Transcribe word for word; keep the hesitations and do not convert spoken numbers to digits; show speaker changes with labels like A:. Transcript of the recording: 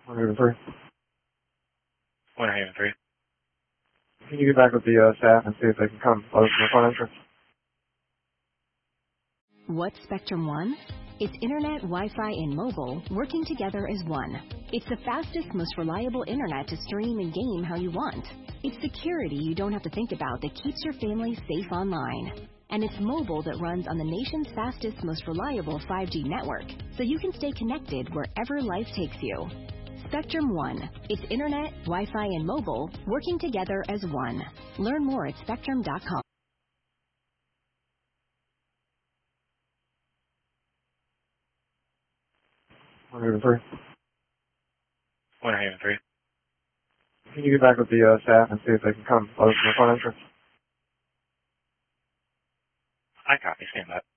A: one hundred three.
B: one hundred three.
A: Can you get back with the uh, staff and see if they can come close to the front entrance?
C: What's Spectrum One? It's internet, Wi-Fi, and mobile working together as one. It's the fastest, most reliable internet to stream and game how you want. It's security you don't have to think about that keeps your family safe online. And it's mobile that runs on the nation's fastest, most reliable five G network, so you can stay connected wherever life takes you. Spectrum One. It's internet, Wi-Fi, and mobile working together as one. Learn more at spectrum dot com.
A: one hundred three.
B: one hundred three.
A: Can you get back with the uh, staff and see if they can come close to the front entrance?
B: I copy. Stand by.